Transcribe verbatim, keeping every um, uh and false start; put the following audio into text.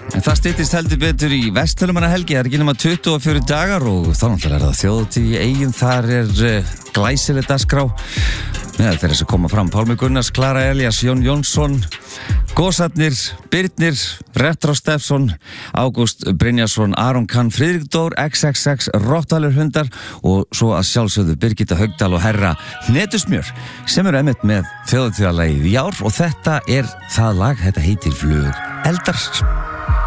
En það styttist heldur betur í Vestfjarðamannahelgi, það er ekki nema tuttugu og fjórir dagar og þá náttúrulega er það þjóðhátíð í Eyjum, þar er uh, glæsileg dagskrá. Meðal þeirra sem koma fram Pálmi Gunnars, Klara Elías, Jón Jónsson, Gósarnir, Birnir, Retro Steffsson, Ágúst Brynjarsson, Aron Kahn, Friðrik Dór, X X X, Rottweiler hundar og svo að sjálfsögðu Birgitta Haugdal og herra Hnetusmjör sem eru einmitt með þjóðhátíðarlagið í ár og þetta er það lag, þetta heitir Flug Eldar.